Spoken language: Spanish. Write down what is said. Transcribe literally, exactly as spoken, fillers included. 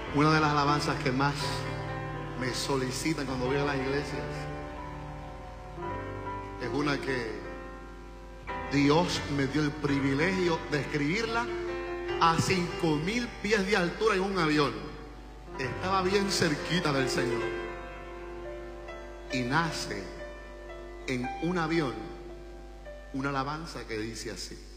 Una de las alabanzas que más me solicitan cuando voy a las iglesias es una que Dios me dio el privilegio de escribirla a cinco mil pies de altura en un avión. Estaba bien cerquita del Señor. Y nace en un avión una alabanza que dice así: